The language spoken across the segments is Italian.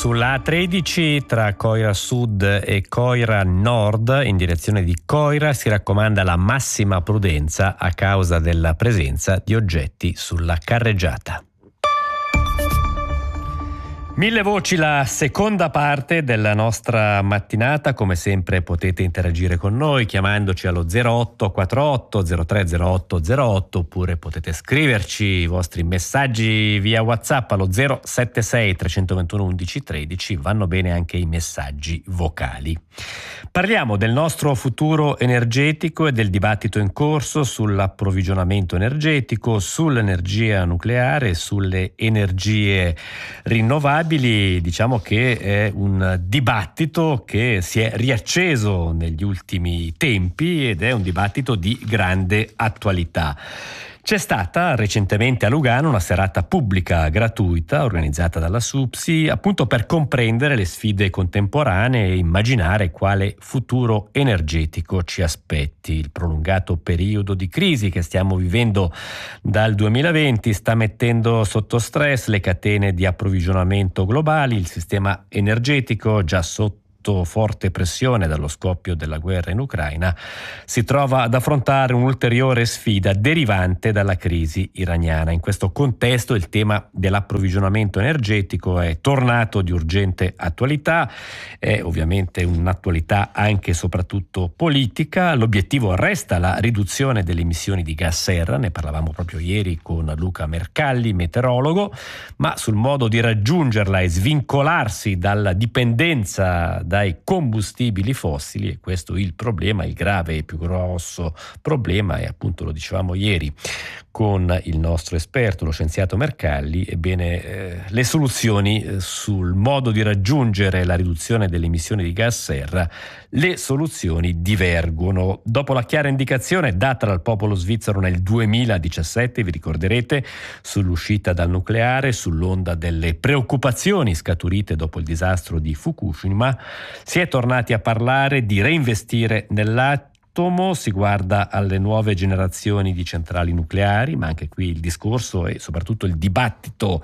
Sulla A13 tra Coira Sud e Coira Nord in direzione di Coira si raccomanda la massima prudenza a causa della presenza di oggetti sulla carreggiata. Mille voci, la seconda parte della nostra mattinata. Come sempre potete interagire con noi chiamandoci allo 0848 0308 08 oppure potete scriverci i vostri messaggi via WhatsApp allo 076 321 11 13. Vanno bene anche i messaggi vocali. Parliamo del nostro futuro energetico e del dibattito in corso sull'approvvigionamento energetico, sull'energia nucleare, sulle energie rinnovabili. Diciamo che è un dibattito che si è riacceso negli ultimi tempi ed è un dibattito di grande attualità. C'è stata recentemente a Lugano una serata pubblica gratuita organizzata dalla SUPSI appunto per comprendere le sfide contemporanee e immaginare quale futuro energetico ci aspetti. Il prolungato periodo di crisi che stiamo vivendo dal 2020 sta mettendo sotto stress le catene di approvvigionamento globali, il sistema energetico già sotto forte pressione dallo scoppio della guerra in Ucraina si trova ad affrontare un'ulteriore sfida derivante dalla crisi iraniana. In questo contesto il tema dell'approvvigionamento energetico è tornato di urgente attualità, è ovviamente un'attualità anche e soprattutto politica. L'obiettivo resta la riduzione delle emissioni di gas serra, ne parlavamo proprio ieri con Luca Mercalli, meteorologo, ma sul modo di raggiungerla e svincolarsi dalla dipendenza dai combustibili fossili, e questo è il problema, il grave e più grosso problema, e appunto lo dicevamo ieri con il nostro esperto, lo scienziato Mercalli. Ebbene, le soluzioni sul modo di raggiungere la riduzione delle emissioni di gas serra, le soluzioni divergono. Dopo la chiara indicazione data dal popolo svizzero nel 2017, vi ricorderete, sull'uscita dal nucleare, sull'onda delle preoccupazioni scaturite dopo il disastro di Fukushima, si è tornati a parlare di reinvestire nell'atomo. Si guarda alle nuove generazioni di centrali nucleari, ma anche qui il discorso e soprattutto il dibattito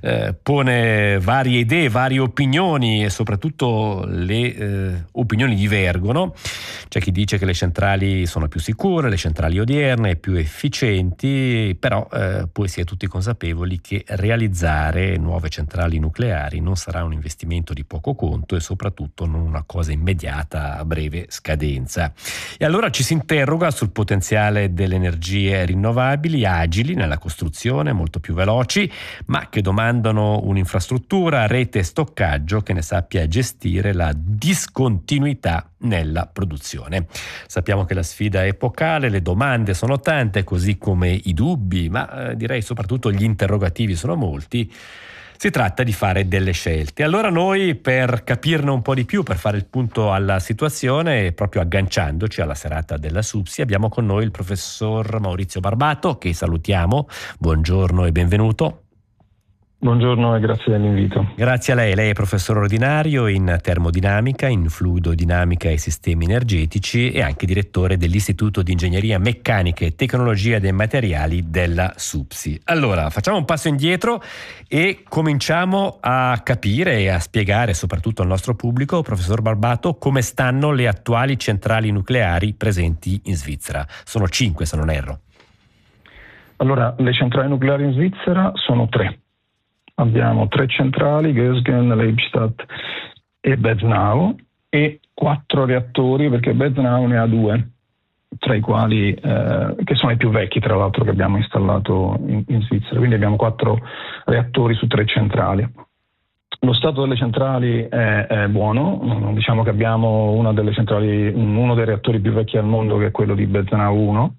pone varie idee, varie opinioni, e soprattutto le opinioni divergono. C'è chi dice che le centrali sono più sicure, le centrali odierne più efficienti, però poi si è tutti consapevoli che realizzare nuove centrali nucleari non sarà un investimento di poco conto e soprattutto non una cosa immediata a breve scadenza. E allora ci si interroga sul potenziale delle energie rinnovabili agili nella costruzione, molto più veloci, ma che domandano un'infrastruttura, rete e stoccaggio che ne sappia gestire la discontinuità nella produzione. Sappiamo che la sfida è epocale, le domande sono tante, così come i dubbi, ma direi soprattutto gli interrogativi sono molti. Si tratta di fare delle scelte. Allora noi, per capirne un po' di più, per fare il punto alla situazione, proprio agganciandoci alla serata della SUPSI, abbiamo con noi il professor Maurizio Barbato, che salutiamo. Buongiorno e benvenuto. Buongiorno e grazie dell'invito. Grazie a lei. Lei è professore ordinario in termodinamica, in fluidodinamica e sistemi energetici e anche direttore dell'Istituto di Ingegneria Meccanica e Tecnologia dei Materiali della SUPSI. Allora, facciamo un passo indietro e cominciamo a capire e a spiegare soprattutto al nostro pubblico, professor Barbato, come stanno le attuali centrali nucleari presenti in Svizzera. Sono 5, se non erro. Allora, le centrali nucleari in Svizzera sono 3. Abbiamo 3 centrali, Gösgen, Leibstadt e Beznau, e 4 reattori, perché Beznau ne ha 2, tra i quali che sono i più vecchi tra l'altro che abbiamo installato in Svizzera. Quindi abbiamo 4 reattori su 3 centrali. Lo stato delle centrali è buono, diciamo che abbiamo uno dei reattori più vecchi al mondo, che è quello di Beznau 1,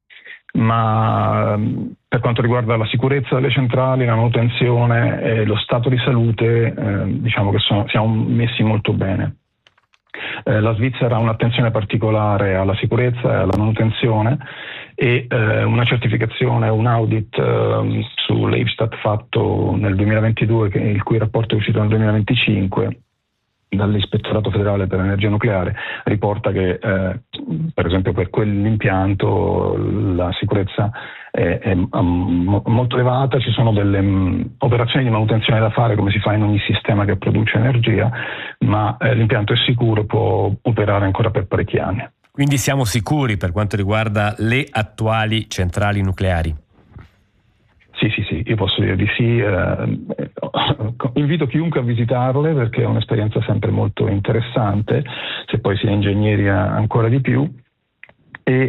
ma per quanto riguarda la sicurezza delle centrali, la manutenzione e lo stato di salute, diciamo che siamo messi molto bene. La Svizzera ha un'attenzione particolare alla sicurezza e alla manutenzione, e una certificazione, un audit su Leibstadt fatto nel 2022, il cui rapporto è uscito nel 2025, dall'Ispettorato federale per l'energia nucleare, riporta che per esempio per quell'impianto la sicurezza è molto elevata, ci sono delle operazioni di manutenzione da fare come si fa in ogni sistema che produce energia, ma l'impianto è sicuro, può operare ancora per parecchi anni. Quindi siamo sicuri per quanto riguarda le attuali centrali nucleari? Sì, io posso dire di sì. Invito chiunque a visitarle perché è un'esperienza sempre molto interessante, se poi si è ingegneri ancora di più, e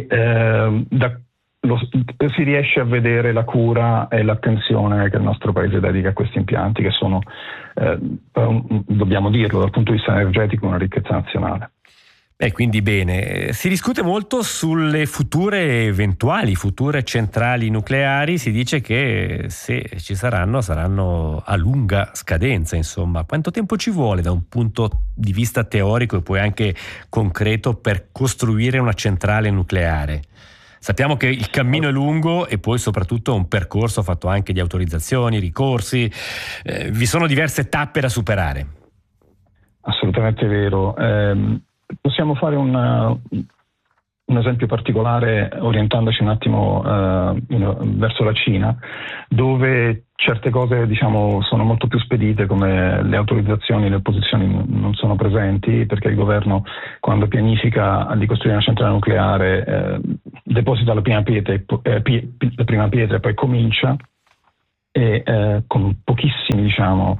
si riesce a vedere la cura e l'attenzione che il nostro paese dedica a questi impianti, che sono, dobbiamo dirlo, dal punto di vista energetico una ricchezza nazionale. Quindi bene, si discute molto sulle eventuali future centrali nucleari. Si dice che se ci saranno a lunga scadenza, insomma. Quanto tempo ci vuole da un punto di vista teorico e poi anche concreto per costruire una centrale nucleare? Sappiamo che il cammino è lungo e poi soprattutto un percorso fatto anche di autorizzazioni, ricorsi, vi sono diverse tappe da superare. Assolutamente vero. Possiamo fare un esempio particolare orientandoci un attimo verso la Cina, dove certe cose sono molto più spedite, come le autorizzazioni, le opposizioni non sono presenti, perché il governo, quando pianifica di costruire una centrale nucleare, deposita la prima pietra e poi comincia, e con pochissimi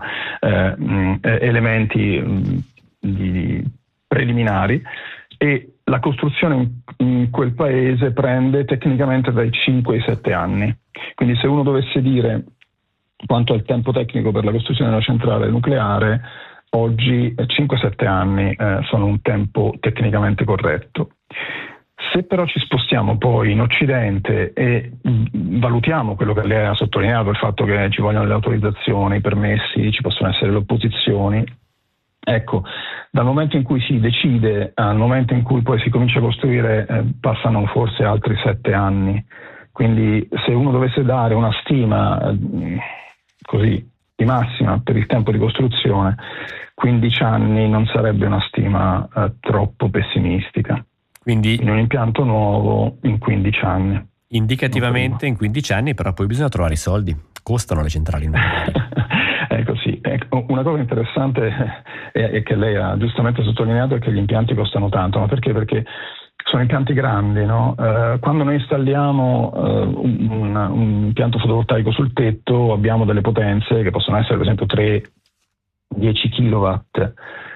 elementi preliminari, e la costruzione in quel paese prende tecnicamente dai 5 ai 7 anni. Quindi se uno dovesse dire quanto è il tempo tecnico per la costruzione della centrale nucleare, oggi 5-7 anni sono un tempo tecnicamente corretto. Se però ci spostiamo poi in Occidente e valutiamo quello che lei ha sottolineato, il fatto che ci vogliono le autorizzazioni, i permessi, ci possono essere le opposizioni, ecco, dal momento in cui si decide al momento in cui poi si comincia a costruire passano forse altri 7 anni. Quindi se uno dovesse dare una stima così di massima per il tempo di costruzione, 15 anni non sarebbe una stima troppo pessimistica. Quindi in un impianto nuovo in 15 anni. Indicativamente in 15 anni, però poi bisogna trovare i soldi. Costano le centrali nucleari. Ecco, sì. Una cosa interessante è che lei ha giustamente sottolineato è che gli impianti costano tanto. Ma perché? Perché sono impianti grandi, no? Quando noi installiamo un impianto fotovoltaico sul tetto, abbiamo delle potenze che possono essere per esempio 3-10 kilowatt.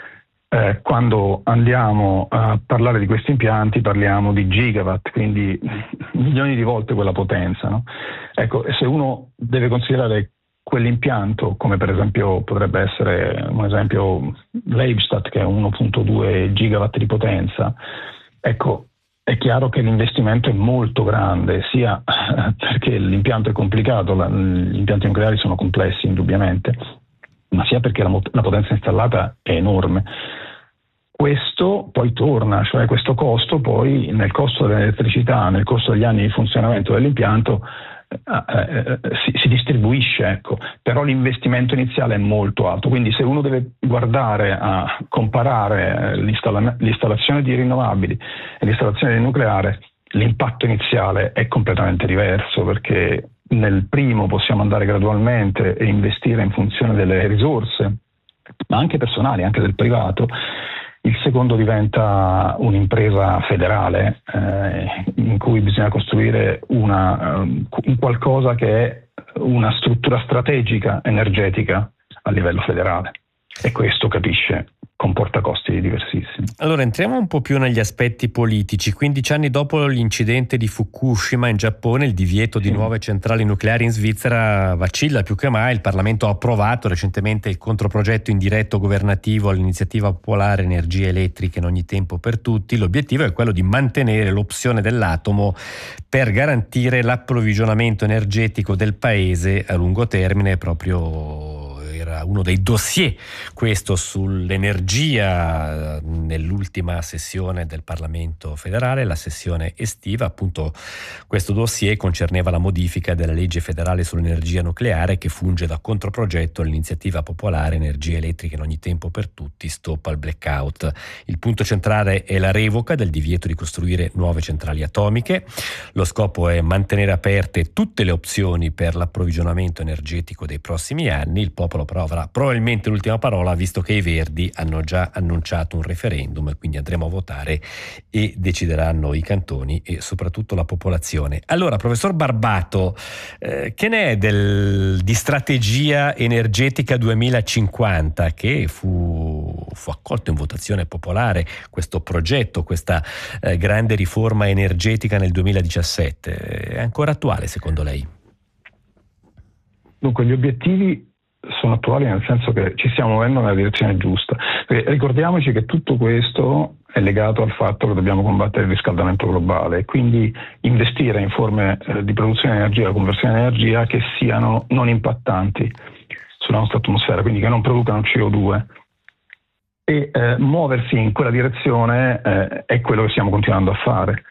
Quando andiamo a parlare di questi impianti parliamo di gigawatt, quindi milioni di volte quella potenza, no? Ecco, se uno deve considerare quell'impianto, come per esempio potrebbe essere un esempio Leibstadt, che è 1.2 gigawatt di potenza, ecco, è chiaro che l'investimento è molto grande, sia perché l'impianto è complicato, gli impianti nucleari sono complessi indubbiamente, ma sia perché la potenza installata è enorme. Questo poi torna, cioè questo costo poi nel costo dell'elettricità, nel costo degli anni di funzionamento dell'impianto si distribuisce, ecco. Però l'investimento iniziale è molto alto, quindi se uno deve guardare a comparare l'installazione di rinnovabili e l'installazione di nucleare, l'impatto iniziale è completamente diverso, perché nel primo possiamo andare gradualmente e investire in funzione delle risorse, ma anche personali, anche del privato. Il secondo diventa un'impresa federale in cui bisogna costruire un qualcosa che è una struttura strategica energetica a livello federale, e questo, capisce, comporta costi diversissimi. Allora entriamo un po' più negli aspetti politici. 15 anni dopo l'incidente di Fukushima in Giappone, il divieto di nuove centrali nucleari in Svizzera vacilla più che mai. Il Parlamento ha approvato recentemente il controprogetto indiretto governativo all'iniziativa popolare Energie Elettriche in ogni tempo per tutti. L'obiettivo è quello di mantenere l'opzione dell'atomo per garantire l'approvvigionamento energetico del paese a lungo termine. Proprio era era uno dei dossier, questo sull'energia, nell'ultima sessione del Parlamento federale, la sessione estiva. Appunto questo dossier concerneva la modifica della legge federale sull'energia nucleare, che funge da controprogetto all'iniziativa popolare Energia elettrica in ogni tempo per tutti, stop al blackout. Il punto centrale è la revoca del divieto di costruire nuove centrali atomiche. Lo scopo è mantenere aperte tutte le opzioni per l'approvvigionamento energetico dei prossimi anni. Il popolo però avrà probabilmente l'ultima parola, visto che i Verdi hanno già annunciato un referendum, e quindi andremo a votare e decideranno i cantoni e soprattutto la popolazione. Allora, professor Barbato, che ne è di strategia energetica 2050, che fu accolto in votazione popolare, questo progetto, questa grande riforma energetica nel 2017? È ancora attuale secondo lei? Dunque, gli obiettivi sono attuali, nel senso che ci stiamo muovendo nella direzione giusta. Perché ricordiamoci che tutto questo è legato al fatto che dobbiamo combattere il riscaldamento globale e quindi investire in forme di produzione di energia e conversione di energia che siano non impattanti sulla nostra atmosfera, quindi che non producano CO2. E muoversi in quella direzione è quello che stiamo continuando a fare.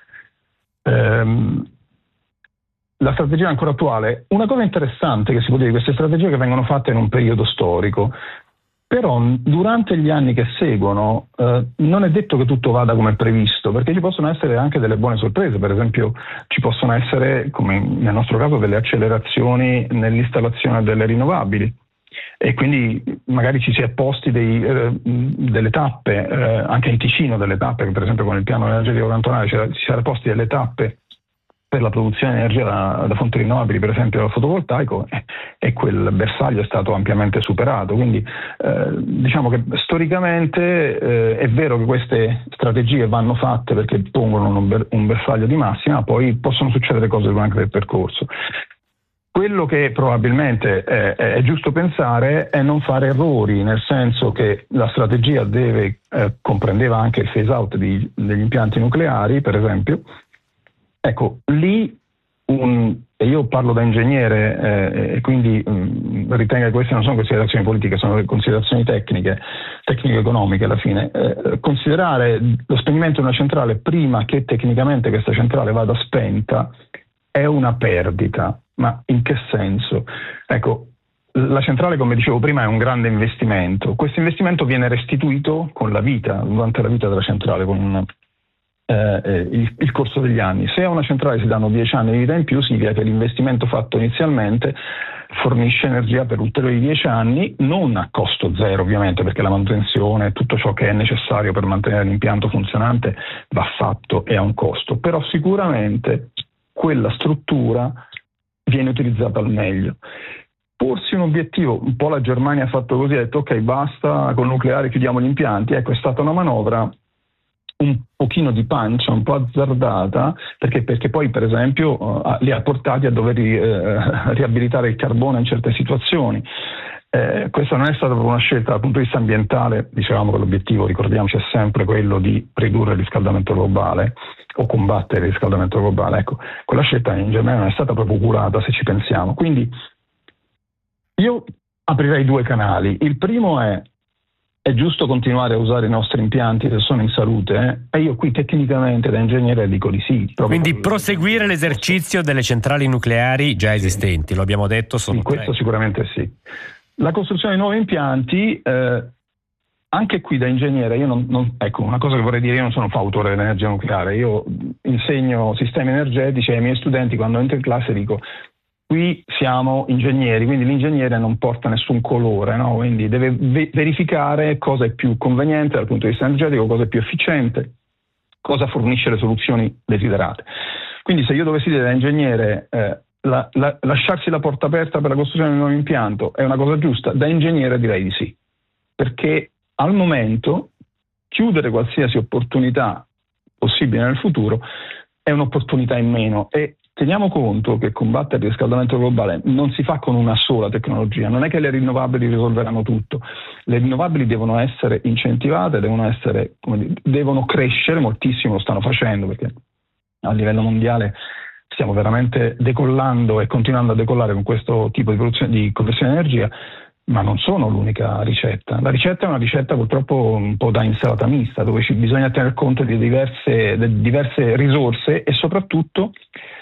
La strategia è ancora attuale. Una cosa interessante che si può dire di queste strategie è che vengono fatte in un periodo storico, però durante gli anni che seguono non è detto che tutto vada come previsto, perché ci possono essere anche delle buone sorprese. Per esempio ci possono essere, come nel nostro caso, delle accelerazioni nell'installazione delle rinnovabili, e quindi magari ci si è posti delle tappe, anche in Ticino delle tappe, che per esempio con il piano energetico cantonale ci sarebbero posti delle tappe per la produzione di energia da fonti rinnovabili, per esempio dal fotovoltaico, e quel bersaglio è stato ampiamente superato. Quindi diciamo che storicamente è vero che queste strategie vanno fatte perché pongono un bersaglio di massima, poi possono succedere cose durante il percorso. Quello che probabilmente è giusto pensare è non fare errori, nel senso che la strategia comprendeva anche il phase out degli impianti nucleari, per esempio. Ecco, lì, e io parlo da ingegnere e quindi ritengo che queste non sono considerazioni politiche, sono considerazioni tecnico-economiche alla fine. Considerare lo spegnimento di una centrale prima che tecnicamente questa centrale vada spenta è una perdita. Ma in che senso? Ecco, la centrale, come dicevo prima, è un grande investimento. Questo investimento viene restituito con la vita, durante la vita della centrale, con il corso degli anni. Se a una centrale si danno 10 anni di vita in più, significa che l'investimento fatto inizialmente fornisce energia per ulteriori 10 anni, non a costo zero ovviamente, perché la manutenzione, tutto ciò che è necessario per mantenere l'impianto funzionante va fatto e ha un costo, però sicuramente quella struttura viene utilizzata al meglio. Porsi un obiettivo, un po' la Germania ha fatto così, ha detto ok, basta col nucleare, chiudiamo gli impianti. Ecco, è stata una manovra un pochino di pancia, un po' azzardata, perché poi per esempio li ha portati a dover riabilitare il carbone in certe situazioni. Questa non è stata proprio una scelta dal punto di vista ambientale. Dicevamo che l'obiettivo, ricordiamoci, è sempre quello di ridurre il riscaldamento globale o combattere il riscaldamento globale. Ecco, quella scelta in Germania non è stata proprio curata, se ci pensiamo. Quindi io aprirei 2 canali. Il primo è giusto continuare a usare i nostri impianti se sono in salute? E io qui tecnicamente da ingegnere dico di sì. Quindi proseguire l'esercizio delle centrali nucleari già esistenti, lo abbiamo detto, sono sì, questo 3. Sicuramente sì. La costruzione di nuovi impianti, anche qui da ingegnere, io ecco, una cosa che vorrei dire, io non sono fautore dell'energia nucleare, io insegno sistemi energetici ai miei studenti. Quando entro in classe dico: qui siamo ingegneri, quindi l'ingegnere non porta nessun colore, no? Quindi deve verificare cosa è più conveniente dal punto di vista energetico, cosa è più efficiente, cosa fornisce le soluzioni desiderate. Quindi se io dovessi dire da ingegnere lasciarsi la porta aperta per la costruzione di un nuovo impianto è una cosa giusta, da ingegnere direi di sì, perché al momento chiudere qualsiasi opportunità possibile nel futuro è un'opportunità in meno. E teniamo conto che combattere il riscaldamento globale non si fa con una sola tecnologia, non è che le rinnovabili risolveranno tutto. Le rinnovabili devono essere incentivate, devono crescere moltissimo, lo stanno facendo, perché a livello mondiale stiamo veramente decollando e continuando a decollare con questo tipo di produzione di conversione di energia. ma non sono l'unica ricetta. La ricetta è una ricetta purtroppo un po' da insalata mista, dove bisogna tener conto di diverse risorse e soprattutto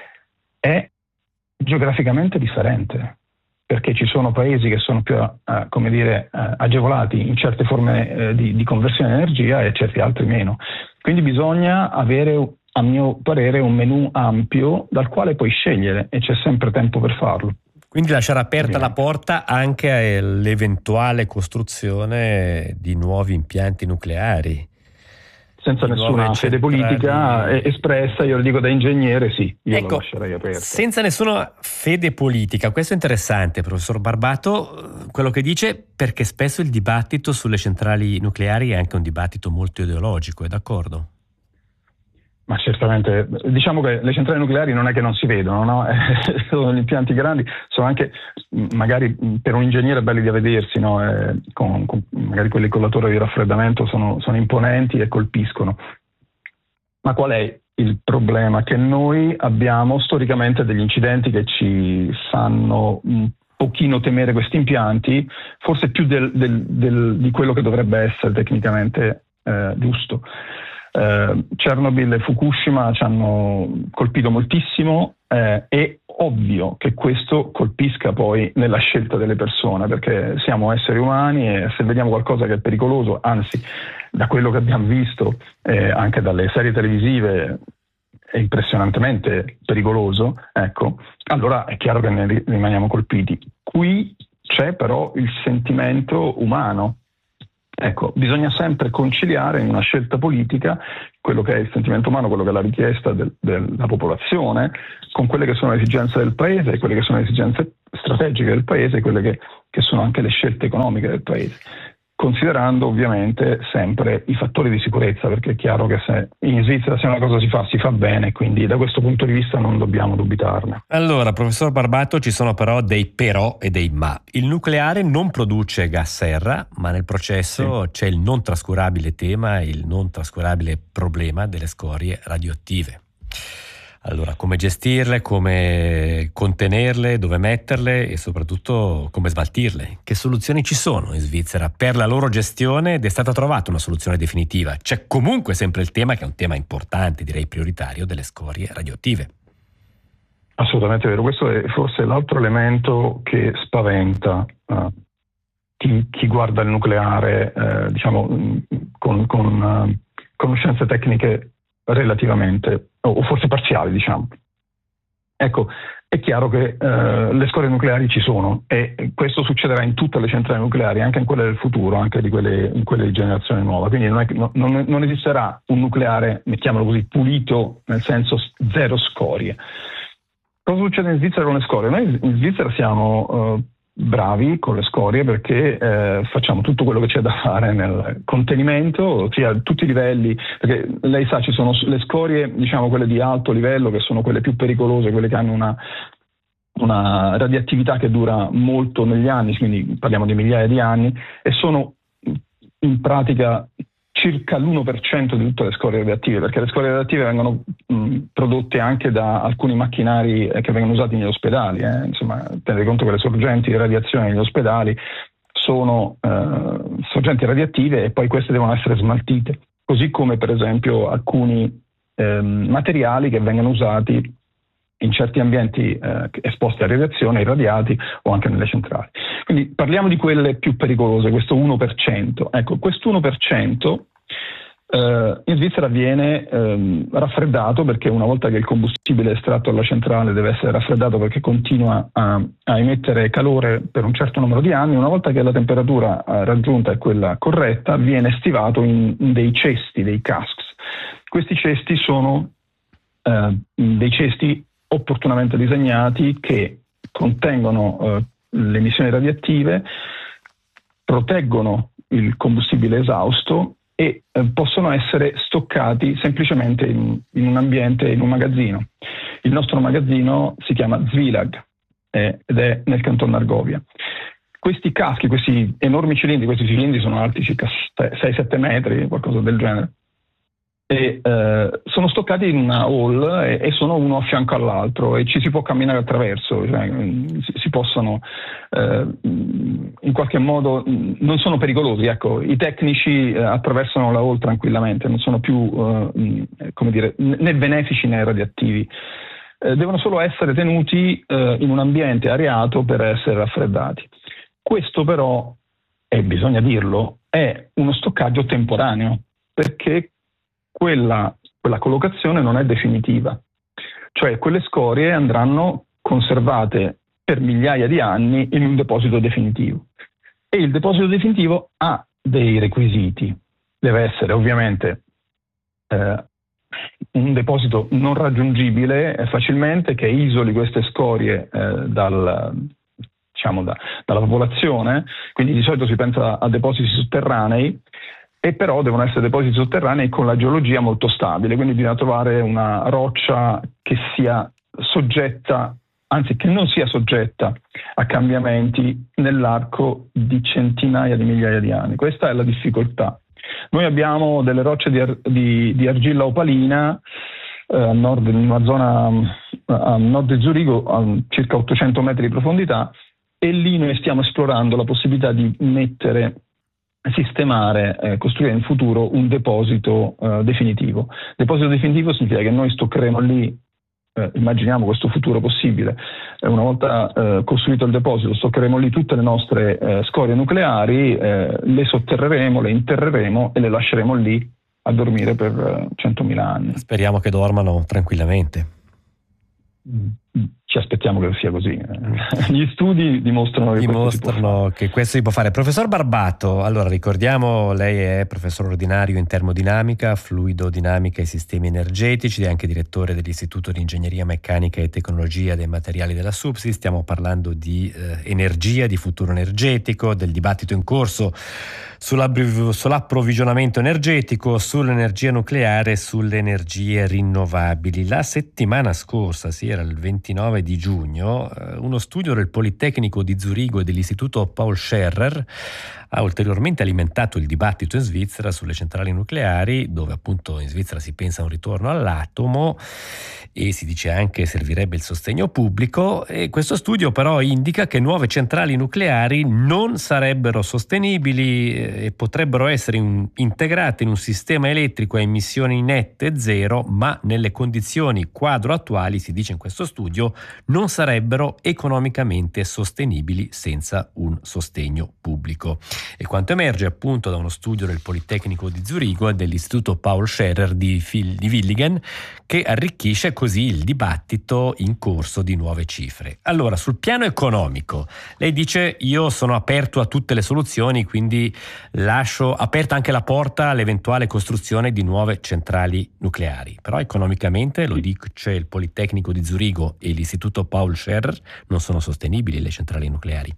è geograficamente differente, perché ci sono paesi che sono più agevolati in certe forme di conversione di energia e certi altri meno. Quindi bisogna avere, a mio parere, un menù ampio dal quale puoi scegliere e c'è sempre tempo per farlo. Quindi lasciare aperta la porta anche all'eventuale costruzione di nuovi impianti nucleari. Senza nessuna fede politica espressa, io lo dico da ingegnere, sì, io lo lascerei aperto. Senza nessuna fede politica, questo è interessante, professor Barbato, quello che dice, perché spesso il dibattito sulle centrali nucleari è anche un dibattito molto ideologico, è d'accordo? Ma certamente, diciamo che le centrali nucleari non è che non si vedono, no? Sono gli impianti grandi, sono anche magari per un ingegnere belli da vedersi, no? Con magari quelli con la torre di raffreddamento sono imponenti e colpiscono. Ma qual è il problema? Che noi abbiamo storicamente degli incidenti che ci fanno un pochino temere questi impianti, forse più di quello che dovrebbe essere tecnicamente giusto. Chernobyl e Fukushima ci hanno colpito moltissimo, è ovvio che questo colpisca poi nella scelta delle persone, perché siamo esseri umani e se vediamo qualcosa che è pericoloso, anzi da quello che abbiamo visto anche dalle serie televisive è impressionantemente pericoloso, ecco, allora è chiaro che ne rimaniamo colpiti. Qui c'è però il sentimento umano. Ecco, bisogna sempre conciliare in una scelta politica quello che è il sentimento umano, quello che è la richiesta della popolazione, con quelle che sono le esigenze del paese, quelle che sono le esigenze strategiche del paese e quelle che sono anche le scelte economiche del paese, considerando ovviamente sempre i fattori di sicurezza, perché è chiaro che se in Svizzera se una cosa si fa bene, quindi da questo punto di vista non dobbiamo dubitarne. Allora, professor Barbato, ci sono però dei però e dei ma. Il nucleare non produce gas serra, ma nel processo c'è il non trascurabile tema, il non trascurabile problema delle scorie radioattive. Allora, come gestirle, come contenerle, dove metterle e soprattutto come smaltirle? Che soluzioni ci sono in Svizzera per la loro gestione ed è stata trovata una soluzione definitiva? C'è comunque sempre il tema, che è un tema importante, direi prioritario, delle scorie radioattive. Assolutamente vero, questo è forse l'altro elemento che spaventa chi guarda il nucleare, con conoscenze tecniche relativamente, o forse parziali, diciamo. Ecco, è chiaro che le scorie nucleari ci sono e questo succederà in tutte le centrali nucleari, anche in quelle del futuro, anche in quelle di generazione nuova. Quindi non esisterà un nucleare, mettiamolo così, pulito, nel senso zero scorie. Cosa succede in Svizzera con le scorie? Noi in Svizzera siamo bravi con le scorie perché facciamo tutto quello che c'è da fare nel contenimento, sia a tutti i livelli, perché lei sa ci sono le scorie, diciamo quelle di alto livello, che sono quelle più pericolose, quelle che hanno una radioattività che dura molto negli anni, quindi parliamo di migliaia di anni, e sono in pratica circa l'1% di tutte le scorie radioattive, perché le scorie radioattive vengono prodotte anche da alcuni macchinari che vengono usati negli ospedali. Insomma, tenete conto che le sorgenti di radiazione negli ospedali sono sorgenti radioattive e poi queste devono essere smaltite, così come per esempio alcuni materiali che vengono usati in certi ambienti esposti a radiazione, irradiati o anche nelle centrali. Quindi parliamo di quelle più pericolose, questo 1%. Ecco, questo 1% in Svizzera viene raffreddato, perché una volta che il combustibile estratto dalla centrale deve essere raffreddato perché continua a emettere calore per un certo numero di anni, una volta che la temperatura raggiunta è quella corretta, viene stivato in dei cesti, dei casks. Questi cesti sono dei cesti opportunamente disegnati che contengono le emissioni radioattive, proteggono il combustibile esausto e possono essere stoccati semplicemente in un ambiente, in un magazzino. Il nostro magazzino si chiama Zvilag ed è nel canton Argovia. Questi caschi, questi enormi cilindri, questi cilindri sono alti circa 6-7 metri, qualcosa del genere, e sono stoccati in una hall e sono uno a fianco all'altro e ci si può camminare attraverso, cioè, si possono in qualche modo, non sono pericolosi, ecco. I tecnici attraversano la hall tranquillamente, non sono più come dire, né benefici né radioattivi. Devono solo essere tenuti in un ambiente areato per essere raffreddati. Questo però, e bisogna dirlo, è uno stoccaggio temporaneo, perché quella collocazione non è definitiva, cioè quelle scorie andranno conservate per migliaia di anni in un deposito definitivo, e il deposito definitivo ha dei requisiti. Deve essere ovviamente un deposito non raggiungibile facilmente, che isoli queste scorie dalla popolazione, quindi di solito si pensa a depositi sotterranei, e però devono essere depositi sotterranei con la geologia molto stabile, quindi bisogna trovare una roccia che sia soggetta, anzi che non sia soggetta a cambiamenti nell'arco di centinaia di migliaia di anni. Questa è la difficoltà. Noi abbiamo delle rocce di argilla opalina a nord, in una zona a nord di Zurigo, a circa 800 metri di profondità, e lì noi stiamo esplorando la possibilità di sistemare, costruire in futuro un deposito definitivo. Deposito definitivo significa che noi stoccheremo lì, immaginiamo questo futuro possibile, una volta costruito il deposito stoccheremo lì tutte le nostre scorie nucleari, le sotterreremo, le interreremo e le lasceremo lì a dormire per 100.000 anni. Speriamo che dormano tranquillamente. Ci aspettiamo che sia così. Gli studi dimostrano che questo si può fare. Professor Barbato, allora ricordiamo, lei è professore ordinario in termodinamica, fluidodinamica e sistemi energetici, è anche direttore dell'Istituto di Ingegneria Meccanica e Tecnologia dei Materiali della SUPSI. Stiamo parlando di energia, di futuro energetico, del dibattito in corso sull'approvvigionamento energetico, sull'energia nucleare e sulle energie rinnovabili. La settimana scorsa, sì, era il 29 di giugno, uno studio del Politecnico di Zurigo e dell'Istituto Paul Scherrer ha ulteriormente alimentato il dibattito in Svizzera sulle centrali nucleari, dove appunto in Svizzera si pensa a un ritorno all'atomo e si dice anche servirebbe il sostegno pubblico, e questo studio però indica che nuove centrali nucleari non sarebbero sostenibili e potrebbero essere integrate in un sistema elettrico a emissioni nette zero, ma nelle condizioni quadro attuali, si dice in questo studio, non sarebbero economicamente sostenibili senza un sostegno pubblico. E quanto emerge appunto da uno studio del Politecnico di Zurigo e dell'Istituto Paul Scherrer di Villingen, che arricchisce così il dibattito in corso di nuove cifre. Allora, sul piano economico, lei dice: io sono aperto a tutte le soluzioni, quindi lascio aperta anche la porta all'eventuale costruzione di nuove centrali nucleari. Però economicamente, lo dice il Politecnico di Zurigo e l'Istituto Paul Scherrer, non sono sostenibili le centrali nucleari.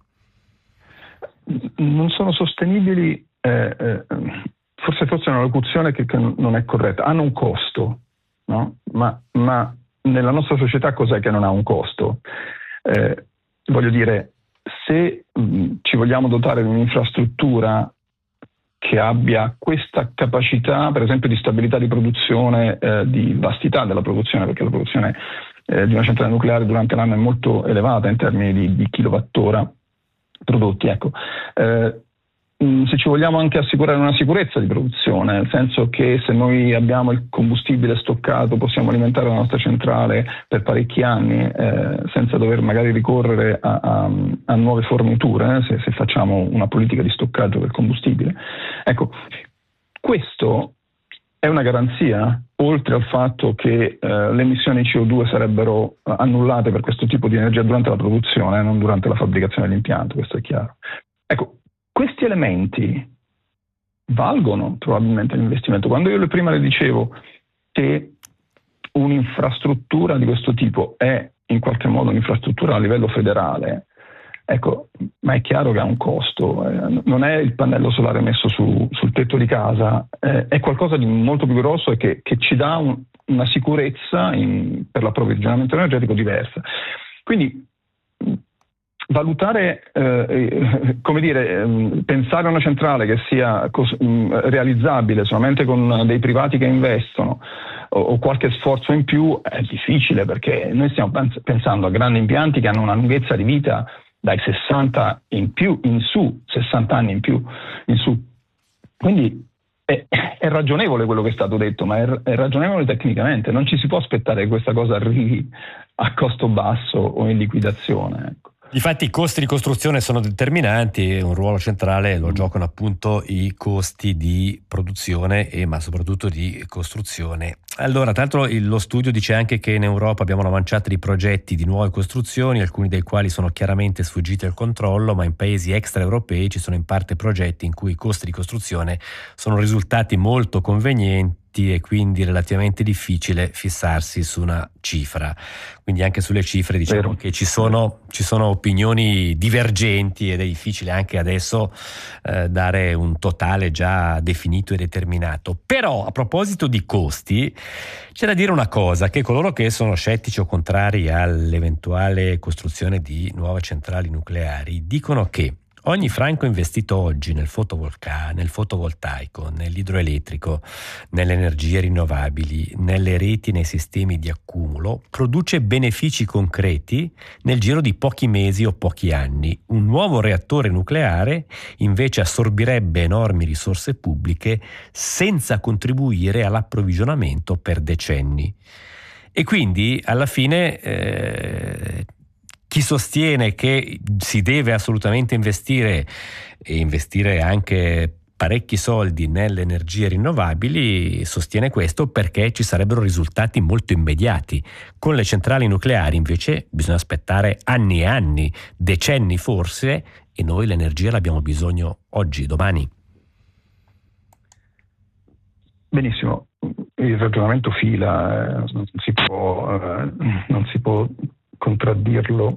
Non sono sostenibili, forse è una locuzione che non è corretta. Hanno un costo, no? Ma nella nostra società cos'è che non ha un costo? Voglio dire, se ci vogliamo dotare di un'infrastruttura che abbia questa capacità, per esempio, di stabilità di produzione, di vastità della produzione, perché la produzione di una centrale nucleare durante l'anno è molto elevata in termini di kilowattora prodotti, ecco. Se ci vogliamo anche assicurare una sicurezza di produzione, nel senso che se noi abbiamo il combustibile stoccato possiamo alimentare la nostra centrale per parecchi anni senza dover magari ricorrere a nuove forniture, se facciamo una politica di stoccaggio del combustibile. Ecco, questo è una garanzia, oltre al fatto che le emissioni CO2 sarebbero annullate per questo tipo di energia durante la produzione, non durante la fabbricazione dell'impianto, questo è chiaro. Ecco, questi elementi valgono probabilmente l'investimento. Quando io prima le dicevo che un'infrastruttura di questo tipo è in qualche modo un'infrastruttura a livello federale, ecco, ma è chiaro che ha un costo, non è il pannello solare messo sul tetto di casa, è qualcosa di molto più grosso e che ci dà una sicurezza per l'approvvigionamento energetico diversa. Quindi valutare, come dire, pensare a una centrale che sia realizzabile solamente con dei privati che investono o qualche sforzo in più è difficile, perché noi stiamo pensando a grandi impianti che hanno una lunghezza di vita dai 60 in su, 60 anni in su. Quindi è ragionevole quello che è stato detto, ma è ragionevole tecnicamente. Non ci si può aspettare che questa cosa arrivi a costo basso o in liquidazione. Ecco. Difatti i costi di costruzione sono determinanti e un ruolo centrale lo giocano appunto i costi di produzione ma soprattutto di costruzione. Allora, tra l'altro lo studio dice anche che in Europa abbiamo una manciata di progetti di nuove costruzioni, alcuni dei quali sono chiaramente sfuggiti al controllo, ma in paesi extraeuropei ci sono in parte progetti in cui i costi di costruzione sono risultati molto convenienti e quindi relativamente difficile fissarsi su una cifra. Quindi anche sulle cifre diciamo che ci sono opinioni divergenti ed è difficile anche adesso dare un totale già definito e determinato. Però a proposito di costi c'è da dire una cosa, che coloro che sono scettici o contrari all'eventuale costruzione di nuove centrali nucleari dicono che ogni franco investito oggi nel fotovoltaico, nell'idroelettrico, nelle energie rinnovabili, nelle reti, nei sistemi di accumulo, produce benefici concreti nel giro di pochi mesi o pochi anni. Un nuovo reattore nucleare invece assorbirebbe enormi risorse pubbliche senza contribuire all'approvvigionamento per decenni. E quindi alla fine chi sostiene che si deve assolutamente investire e investire anche parecchi soldi nelle energie rinnovabili sostiene questo perché ci sarebbero risultati molto immediati. Con le centrali nucleari invece bisogna aspettare anni e anni, decenni forse, e noi l'energia l'abbiamo bisogno oggi, domani. Benissimo, il ragionamento fila, non si può contraddirlo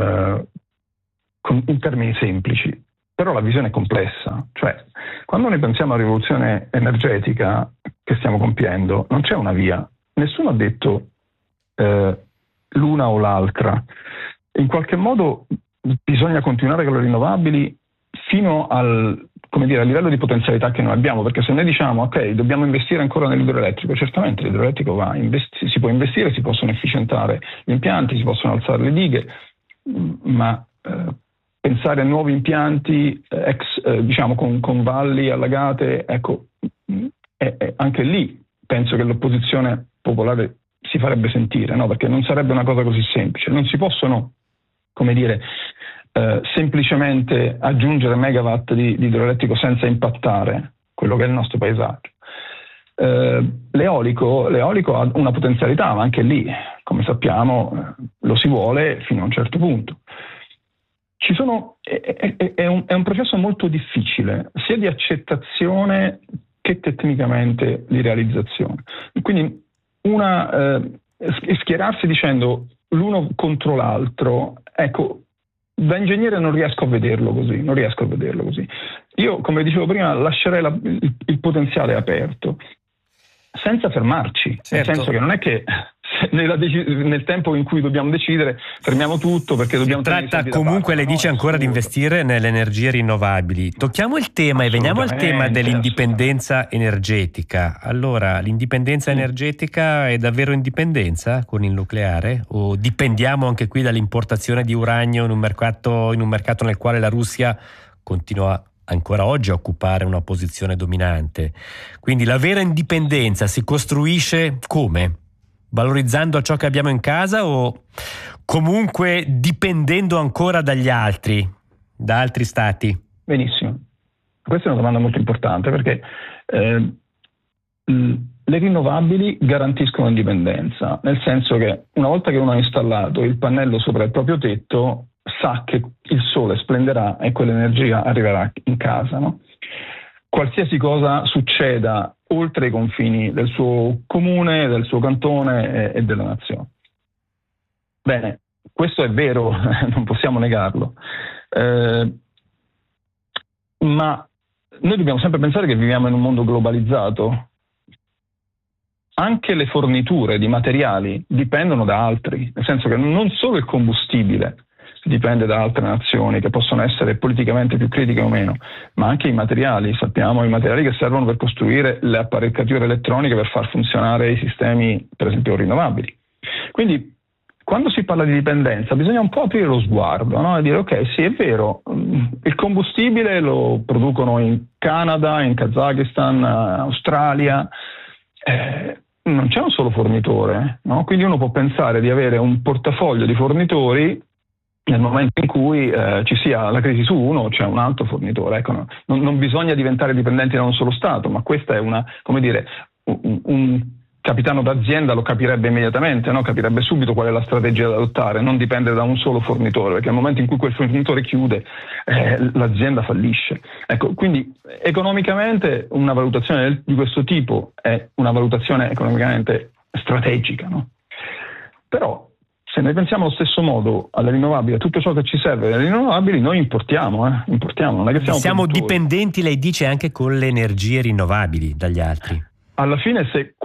in termini semplici, però la visione è complessa. Cioè, quando noi pensiamo alla rivoluzione energetica che stiamo compiendo, non c'è una via. Nessuno ha detto l'una o l'altra. In qualche modo bisogna continuare con le rinnovabili fino al livello di potenzialità che noi abbiamo, perché se noi diciamo ok, dobbiamo investire ancora nell'idroelettrico, certamente l'idroelettrico si può investire, si possono efficientare gli impianti, si possono alzare le dighe, ma pensare a nuovi impianti con valli allagate, ecco, anche lì penso che l'opposizione popolare si farebbe sentire, no? Perché non sarebbe una cosa così semplice, non si possono, semplicemente aggiungere megawatt di idroelettrico senza impattare quello che è il nostro paesaggio. L'eolico ha una potenzialità, ma anche lì, come sappiamo, lo si vuole fino a un certo punto. È un processo molto difficile, sia di accettazione che tecnicamente di realizzazione. Quindi schierarsi dicendo l'uno contro l'altro, ecco, da ingegnere non riesco a vederlo così. Io, come dicevo prima, lascerei il potenziale aperto, senza fermarci, certo. Nel senso che non è che nel tempo in cui dobbiamo decidere fermiamo tutto perché dobbiamo... Si tratta comunque, lei dice, ancora di investire nelle energie rinnovabili. Tocchiamo il tema e veniamo al tema dell'indipendenza energetica. Allora, l'indipendenza energetica è davvero indipendenza con il nucleare? O dipendiamo anche qui dall'importazione di uranio in un mercato nel quale la Russia continua ancora oggi a occupare una posizione dominante? Quindi la vera indipendenza si costruisce come? Valorizzando ciò che abbiamo in casa o comunque dipendendo ancora dagli altri, da altri stati? Benissimo. Questa è una domanda molto importante perché le rinnovabili garantiscono indipendenza, nel senso che una volta che uno ha installato il pannello sopra il proprio tetto sa che il sole splenderà e quell'energia arriverà in casa, no? Qualsiasi cosa succeda oltre i confini del suo comune, del suo cantone e della nazione. Bene, questo è vero, non possiamo negarlo, ma noi dobbiamo sempre pensare che viviamo in un mondo globalizzato. Anche le forniture di materiali dipendono da altri, nel senso che non solo il combustibile dipende da altre nazioni che possono essere politicamente più critiche o meno, ma anche i materiali, sappiamo i materiali che servono per costruire le apparecchiature elettroniche per far funzionare i sistemi, per esempio, rinnovabili. Quindi quando si parla di dipendenza bisogna un po' aprire lo sguardo, no? E dire ok, sì, è vero, il combustibile lo producono in Canada, in Kazakistan, Australia, non c'è un solo fornitore, no? Quindi uno può pensare di avere un portafoglio di fornitori nel momento in cui ci sia la crisi su uno, c'è un altro fornitore. Ecco, non bisogna diventare dipendenti da un solo Stato, ma questa è un capitano d'azienda lo capirebbe immediatamente, no? Capirebbe subito qual è la strategia da adottare, non dipendere da un solo fornitore, perché nel momento in cui quel fornitore chiude, l'azienda fallisce. Ecco, quindi economicamente una valutazione di questo tipo è una valutazione economicamente strategica, no? Però se noi pensiamo allo stesso modo alle rinnovabili, a tutto ciò che ci serve delle rinnovabili, noi importiamo, non è che siamo dipendenti, lei dice, anche con le energie rinnovabili dagli altri. Alla fine se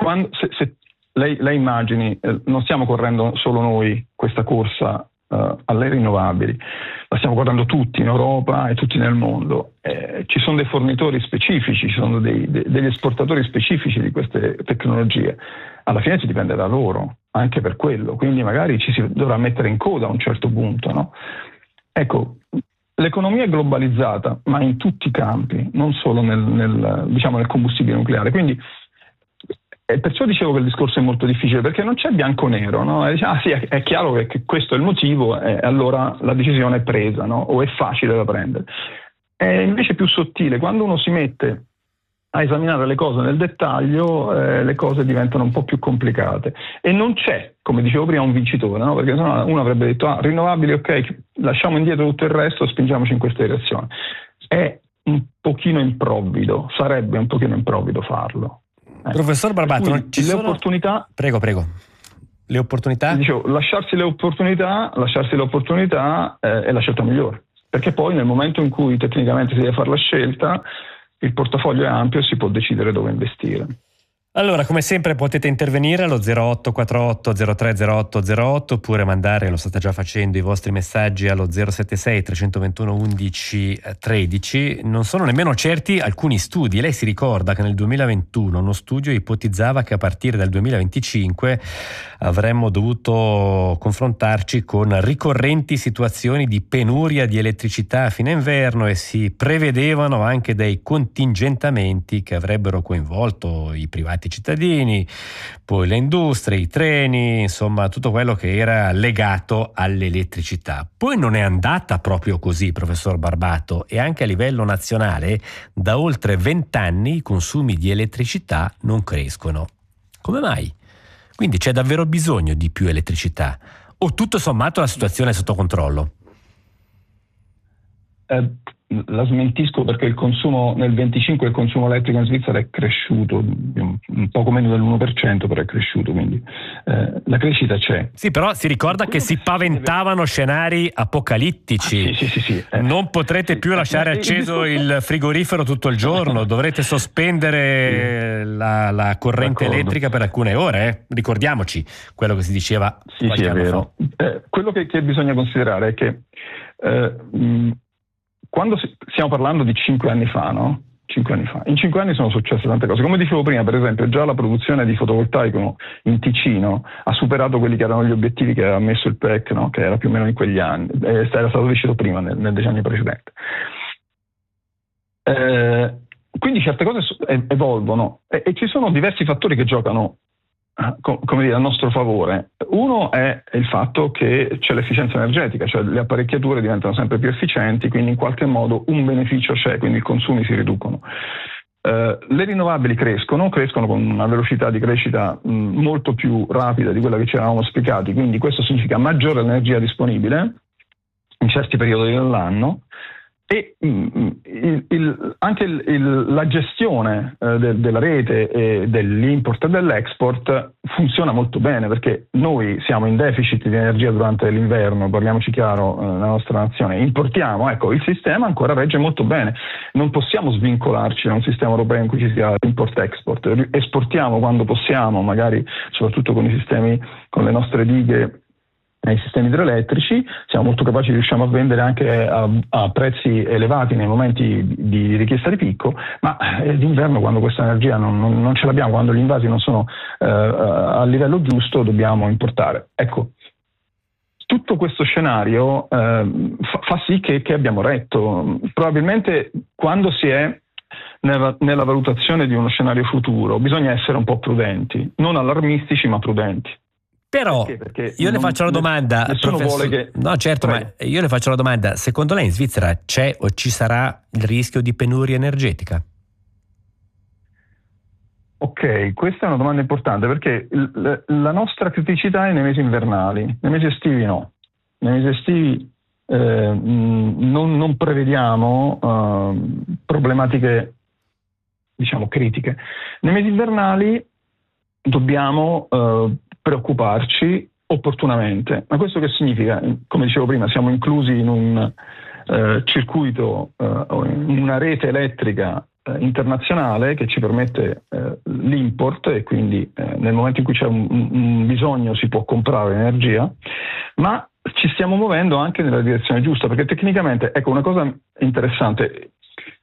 lei immagini, non stiamo correndo solo noi questa corsa alle rinnovabili, la stiamo correndo tutti in Europa e tutti nel mondo. Ci sono dei fornitori specifici, ci sono degli esportatori specifici di queste tecnologie. Alla fine si dipende da loro, anche per quello, quindi magari ci si dovrà mettere in coda a un certo punto, no? Ecco, l'economia è globalizzata, ma in tutti i campi, non solo nel combustibile nucleare. Quindi perciò dicevo che il discorso è molto difficile, perché non c'è bianco-nero, no? Sì, è chiaro che questo è il motivo, e allora la decisione è presa, no? O è facile da prendere. È invece più sottile, quando uno si mette a esaminare le cose nel dettaglio, le cose diventano un po' più complicate. E non c'è, come dicevo prima, un vincitore, no? Perché sennò uno avrebbe detto, rinnovabili, ok, lasciamo indietro tutto il resto, spingiamoci in questa direzione. È un pochino improvvido, sarebbe un pochino improvvido farlo. Professor Barbato, non ci sono opportunità? Prego. Le opportunità? Dicevo, lasciarsi le opportunità è la scelta migliore, perché poi nel momento in cui tecnicamente si deve fare la scelta, il portafoglio è ampio e si può decidere dove investire. Allora, come sempre potete intervenire allo 0848 030808 oppure mandare, lo state già facendo, i vostri messaggi allo 076 321 11 13. Non sono nemmeno certi alcuni studi. Lei si ricorda che nel 2021 uno studio ipotizzava che a partire dal 2025 avremmo dovuto confrontarci con ricorrenti situazioni di penuria di elettricità a fine inverno e si prevedevano anche dei contingentamenti che avrebbero coinvolto i privati cittadini, poi le industrie, i treni, insomma tutto quello che era legato all'elettricità. Poi non è andata proprio così, professor Barbato, e anche a livello nazionale da oltre 20 anni i consumi di elettricità non crescono. Come mai? Quindi c'è davvero bisogno di più elettricità? O tutto sommato la situazione è sotto controllo? La smentisco, perché il consumo nel 25 il consumo elettrico in Svizzera è cresciuto un poco meno dell'1%, però è cresciuto, quindi la crescita c'è. Sì, però si ricorda che si paventavano scenari apocalittici. Sì. Non potrete più lasciare acceso il frigorifero tutto il giorno, dovrete sospendere la corrente elettrica per alcune ore. Ricordiamoci quello che si diceva. Sì, è vero. Quello che bisogna considerare è che quando stiamo parlando di 5 anni fa, no? 5 anni fa. In 5 anni sono successe tante cose. Come dicevo prima, per esempio, già la produzione di fotovoltaico in Ticino ha superato quelli che erano gli obiettivi che aveva messo il PEC, no? Che era più o meno in quegli anni, era stato deciso prima, nel decennio precedente. Quindi certe cose evolvono e ci sono diversi fattori che giocano come dire, a nostro favore. Uno è il fatto che c'è l'efficienza energetica, cioè le apparecchiature diventano sempre più efficienti, quindi in qualche modo un beneficio c'è, quindi i consumi si riducono. Le rinnovabili crescono con una velocità di crescita molto più rapida di quella che ci eravamo spiegati, quindi questo significa maggiore energia disponibile in certi periodi dell'anno. E anche la gestione della rete e dell'import e dell'export funziona molto bene, perché noi siamo in deficit di energia durante l'inverno, parliamoci chiaro, nella nostra nazione, importiamo, ecco, il sistema ancora regge molto bene, non possiamo svincolarci da un sistema europeo in cui ci sia import-export, esportiamo quando possiamo, magari soprattutto con i sistemi, con le nostre dighe ai sistemi idroelettrici, siamo molto capaci, riusciamo a vendere anche a prezzi elevati nei momenti di richiesta di picco, ma d'inverno, quando questa energia non ce l'abbiamo, quando gli invasi non sono a livello giusto, dobbiamo importare. Ecco, tutto questo scenario fa sì che abbiamo retto. Probabilmente quando si è nella valutazione di uno scenario futuro bisogna essere un po' prudenti, non allarmistici ma prudenti. Però perché io le faccio la domanda, nessuno vuole che... No, certo, ma io le faccio la domanda: secondo lei in Svizzera c'è o ci sarà il rischio di penuria energetica? Ok, questa è una domanda importante, perché la nostra criticità è nei mesi invernali, nei mesi estivi no. Nei mesi estivi non prevediamo problematiche, diciamo, critiche. Nei mesi invernali dobbiamo preoccuparci opportunamente. Ma questo che significa? Come dicevo prima, siamo inclusi in un circuito, in una rete elettrica internazionale che ci permette l'import, e quindi nel momento in cui c'è un bisogno si può comprare energia, ma ci stiamo muovendo anche nella direzione giusta, perché tecnicamente, ecco, una cosa interessante,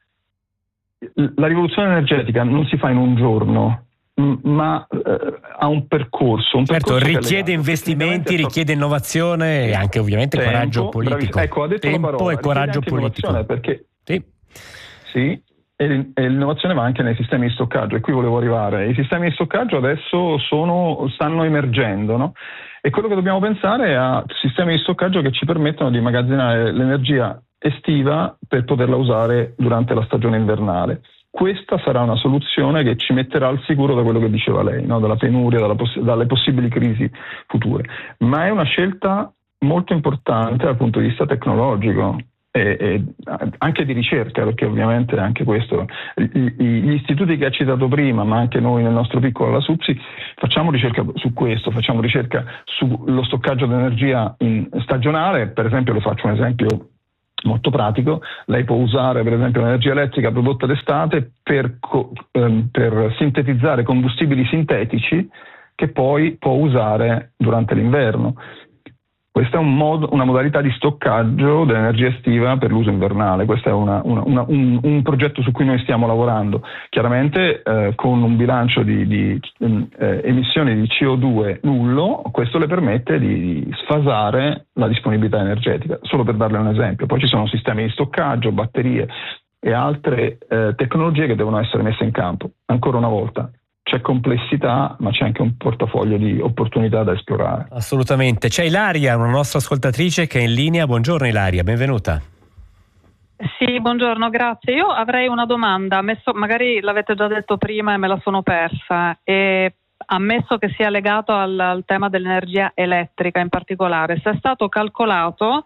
la rivoluzione energetica non si fa in un giorno, ma ha un percorso. Certo, richiede investimenti, richiede innovazione e anche ovviamente tempo, coraggio politico. Ecco, ha detto tempo la parola, e coraggio politico. Perché sì. E l'innovazione va anche nei sistemi di stoccaggio, e qui volevo arrivare. I sistemi di stoccaggio adesso stanno emergendo, no? E quello che dobbiamo pensare è a sistemi di stoccaggio che ci permettono di immagazzinare l'energia estiva per poterla usare durante la stagione invernale. Questa sarà una soluzione che ci metterà al sicuro da quello che diceva lei, no? Dalla penuria, dalle possibili crisi future. Ma è una scelta molto importante dal punto di vista tecnologico e anche di ricerca, perché ovviamente anche questo, gli istituti che ha citato prima, ma anche noi nel nostro piccolo alla SUPSI, facciamo ricerca su questo, facciamo ricerca sullo stoccaggio di energia stagionale. Per esempio, le faccio un esempio molto pratico: lei può usare per esempio l'energia elettrica prodotta d'estate per sintetizzare combustibili sintetici che poi può usare durante l'inverno. Questa è una modalità di stoccaggio dell'energia estiva per l'uso invernale. Questo è un progetto su cui noi stiamo lavorando, chiaramente con un bilancio di emissioni di CO2 nullo. Questo le permette di sfasare la disponibilità energetica, solo per darle un esempio. Poi ci sono sistemi di stoccaggio, batterie e altre tecnologie che devono essere messe in campo. Ancora una volta, c'è complessità, ma c'è anche un portafoglio di opportunità da esplorare. Assolutamente. C'è Ilaria, una nostra ascoltatrice che è in linea. Buongiorno Ilaria, benvenuta. Sì, buongiorno, grazie. Io avrei una domanda, magari l'avete già detto prima e me la sono persa, e ammesso che sia legato al tema dell'energia elettrica in particolare, se è stato calcolato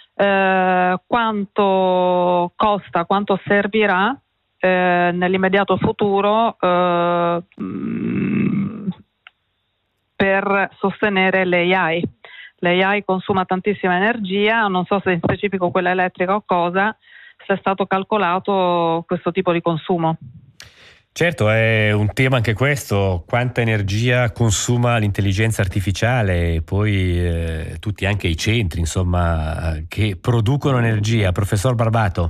quanto costa, quanto servirà nell'immediato futuro per sostenere l'AI. L'AI consuma tantissima energia, non so se in specifico quella elettrica o cosa, se è stato calcolato questo tipo di consumo. Certo, è un tema anche questo: quanta energia consuma l'intelligenza artificiale e poi tutti anche i centri, insomma, che producono energia. Professor Barbato.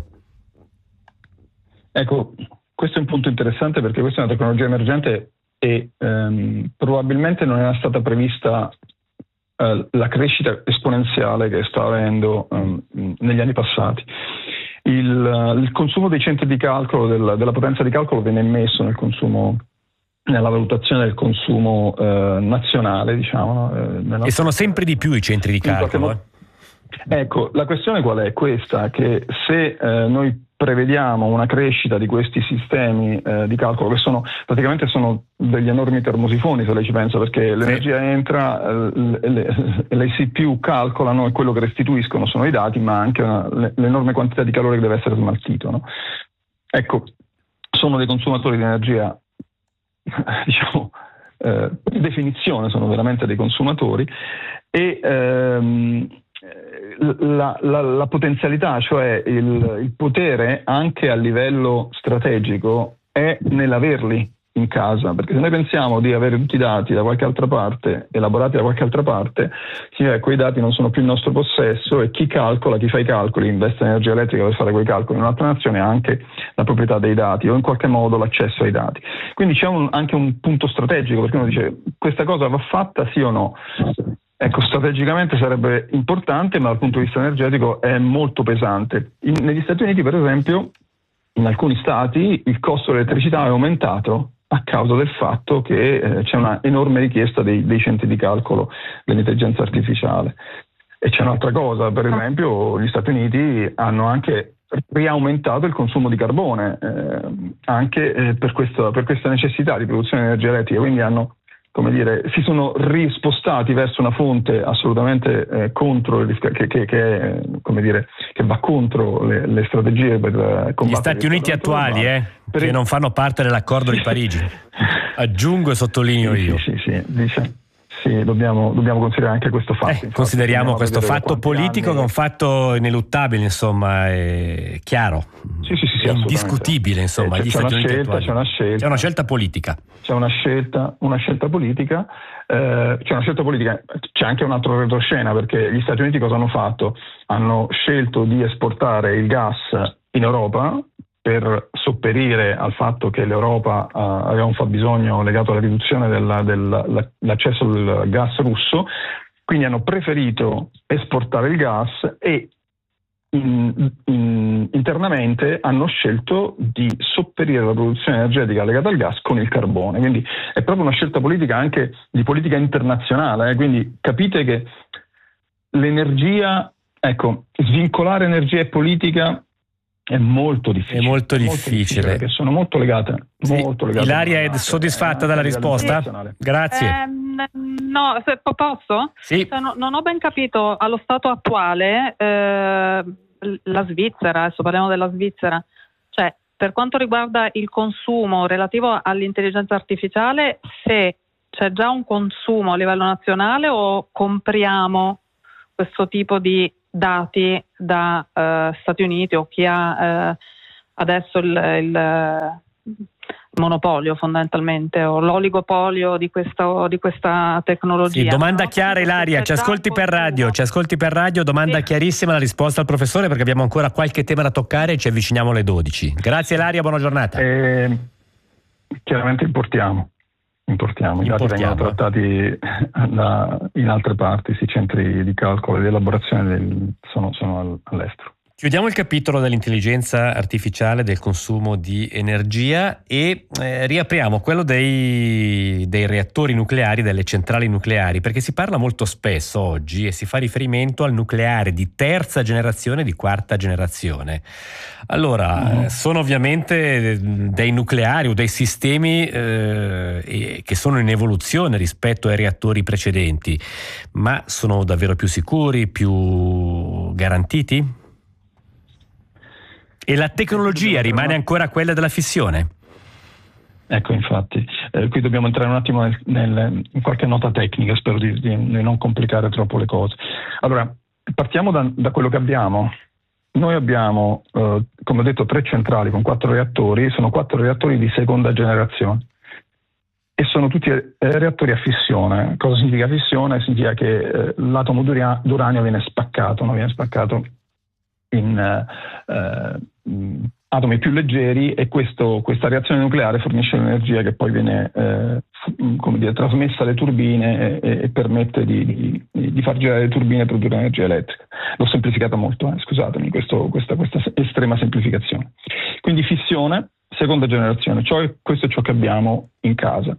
Ecco, questo è un punto interessante, perché questa è una tecnologia emergente e probabilmente non era stata prevista la crescita esponenziale che sta avendo negli anni passati. Il consumo dei centri di calcolo, della potenza di calcolo, viene messo nella valutazione del consumo nazionale, diciamo. E sono sempre di più i centri di calcolo. Ecco, la questione qual è? Questa, che se noi prevediamo una crescita di questi sistemi di calcolo, che praticamente sono degli enormi termosifoni, se lei ci pensa, perché l'energia entra, le CPU calcolano, e quello che restituiscono sono i dati, ma anche l'enorme quantità di calore che deve essere smaltito, no? Ecco, sono dei consumatori di energia, diciamo, per definizione sono veramente dei consumatori, e la potenzialità, cioè il potere anche a livello strategico, è nell'averli in casa, perché se noi pensiamo di avere tutti i dati da qualche altra parte, elaborati da qualche altra parte, significa che quei dati non sono più in nostro possesso e chi calcola, chi fa i calcoli, investe energia elettrica per fare quei calcoli in un'altra nazione ha anche la proprietà dei dati o in qualche modo l'accesso ai dati. Quindi c'è anche un punto strategico, perché uno dice questa cosa va fatta sì o no? Ecco, strategicamente sarebbe importante, ma dal punto di vista energetico è molto pesante. Negli Stati Uniti, per esempio, in alcuni stati il costo dell'elettricità è aumentato a causa del fatto che c'è una enorme richiesta dei centri di calcolo dell'intelligenza artificiale. E c'è un'altra cosa, per esempio gli Stati Uniti hanno anche riaumentato il consumo di carbone, anche per questa necessità di produzione di energia elettrica, quindi hanno, come dire, si sono rispostati verso una fonte assolutamente contro che va contro le strategie per combattere. Gli Stati Uniti attuali, che non fanno parte dell'accordo di Parigi. Aggiungo e sottolineo io. Sì, dobbiamo considerare anche questo fatto. Infatti, consideriamo questo fatto politico che è un fatto ineluttabile, insomma, è chiaro, sì, indiscutibile, insomma. C'è una scelta politica. C'è una scelta politica, c'è anche un altro retroscena, perché gli Stati Uniti cosa hanno fatto? Hanno scelto di esportare il gas in Europa per sopperire al fatto che l'Europa aveva un fabbisogno legato alla riduzione dell'accesso al gas russo, quindi hanno preferito esportare il gas e internamente hanno scelto di sopperire la produzione energetica legata al gas con il carbone, quindi è proprio una scelta politica anche di politica internazionale, quindi capite che l'energia, svincolare energia e politica è molto difficile perché sono molto legate. Ilaria è soddisfatta dalla risposta? Grazie. No, se posso? Sì. Non ho ben capito allo stato attuale la Svizzera, adesso parliamo della Svizzera, cioè per quanto riguarda il consumo relativo all'intelligenza artificiale, se c'è già un consumo a livello nazionale o compriamo questo tipo di dati da Stati Uniti o chi ha adesso il monopolio fondamentalmente o l'oligopolio di questa tecnologia. Sì, domanda chiara, Ilaria, ci ascolti per radio, domanda chiarissima, la risposta al professore, perché abbiamo ancora qualche tema da toccare e ci avviciniamo alle 12. Grazie Ilaria, buona giornata. Chiaramente importiamo. I dati vengono trattati in altre parti, i centri di calcolo e di elaborazione sono all'estero. Chiudiamo il capitolo dell'intelligenza artificiale, del consumo di energia e riapriamo quello dei reattori nucleari, delle centrali nucleari, perché si parla molto spesso oggi e si fa riferimento al nucleare di terza generazione e di quarta generazione. Allora, sono ovviamente dei nucleari o dei sistemi che sono in evoluzione rispetto ai reattori precedenti, ma sono davvero più sicuri, più garantiti? E la tecnologia rimane ancora quella della fissione? Ecco, infatti, qui dobbiamo entrare un attimo in qualche nota tecnica, spero di non complicare troppo le cose. Allora, partiamo da quello che abbiamo. Noi abbiamo, come ho detto, 3 centrali con 4 reattori, sono 4 reattori di seconda generazione e sono tutti reattori a fissione. Cosa significa fissione? Significa che l'atomo d'uranio viene spaccato, non viene spaccato in atomi più leggeri, e questa reazione nucleare fornisce l'energia che poi viene trasmessa alle turbine e permette di far girare le turbine e produrre energia elettrica. L'ho semplificata molto, scusatemi, questa estrema semplificazione. Quindi fissione, seconda generazione, questo è ciò che abbiamo in casa.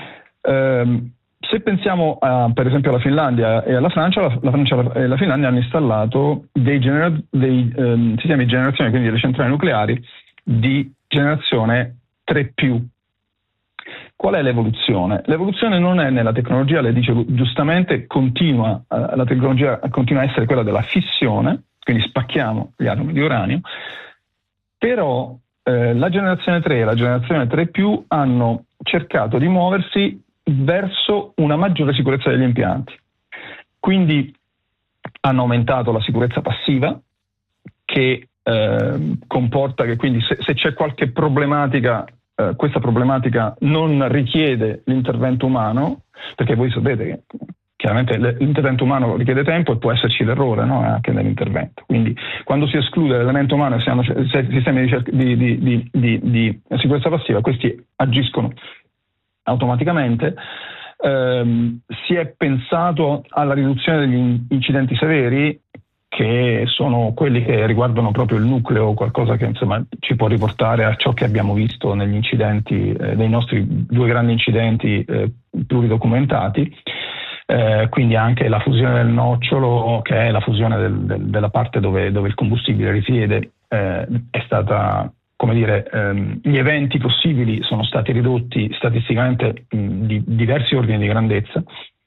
Se pensiamo per esempio alla Finlandia e alla Francia, la Francia e la Finlandia hanno installato dei sistemi di generazione, quindi delle centrali nucleari di generazione 3+. Qual è l'evoluzione? L'evoluzione non è nella tecnologia, lei dice giustamente, la tecnologia continua a essere quella della fissione, quindi spacchiamo gli atomi di uranio, però la generazione 3 e la generazione 3+ hanno cercato di muoversi verso una maggiore sicurezza degli impianti. Quindi hanno aumentato la sicurezza passiva, che comporta che quindi se c'è qualche problematica questa problematica non richiede l'intervento umano, perché voi sapete che chiaramente l'intervento umano richiede tempo e può esserci l'errore, no? Anche nell'intervento. Quindi quando si esclude l'elemento umano e si hanno sistemi di sicurezza passiva, questi agiscono automaticamente. Si è pensato alla riduzione degli incidenti severi, che sono quelli che riguardano proprio il nucleo, qualcosa che insomma ci può riportare a ciò che abbiamo visto negli incidenti, dei nostri 2 grandi incidenti pluridocumentati. Quindi anche la fusione del nocciolo, che è la fusione della parte dove il combustibile risiede, è stata, come dire, gli eventi possibili sono stati ridotti statisticamente di diversi ordini di grandezza.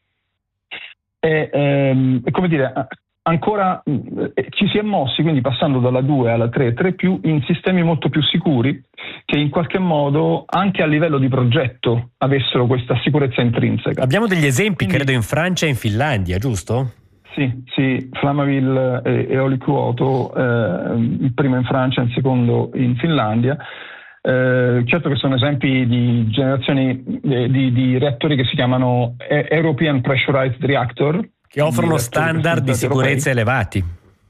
Come dire, ancora ci si è mossi, quindi passando dalla 2 alla 3 in sistemi molto più sicuri, che in qualche modo anche a livello di progetto avessero questa sicurezza intrinseca. Abbiamo degli esempi, quindi, credo in Francia e in Finlandia, giusto? Sì, Flamanville e Eoliquoto, il primo in Francia e il secondo in Finlandia. Certo che sono esempi di generazioni di reattori che si chiamano European Pressurized Reactor, che offrono standard di sicurezza elevati.